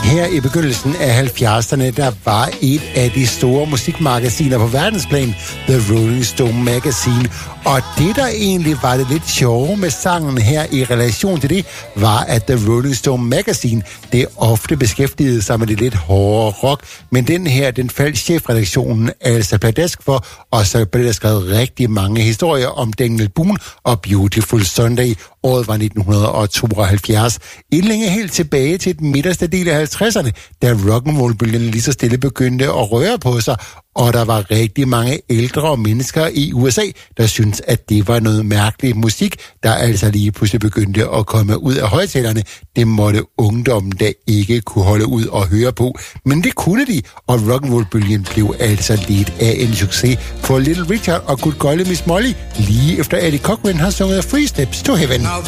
Her i begyndelsen af 70'erne, der var et af de store musikmagasiner på verdensplan, The Rolling Stone Magazine. Og det, der egentlig var det lidt sjove med sangen her i relation til det, var, at The Rolling Stone Magazine, det ofte beskæftigede sig med det lidt hårdere rock. Men den her, den faldt chefredaktionen altså pladask for, og så blev der skrevet rigtig mange historier om Daniel Boone og Beautiful Sunday. Året var 1972. Indlænge helt tilbage til den midterste del af 50'erne, da rock'n'roll-bølgen lige så stille begyndte at røre på sig, og der var rigtig mange ældre mennesker i USA, der syntes, at det var noget mærkelig musik, der altså lige pludselig begyndte at komme ud af højtalerne. Det måtte ungdommen da ikke kunne holde ud og høre på. Men det kunne de, og rock'n'roll-bølgen blev altså lidt af en succes for Little Richard og Good Golly Miss Molly, lige efter Eddie Cochran har sunget Three Steps to Heaven. Now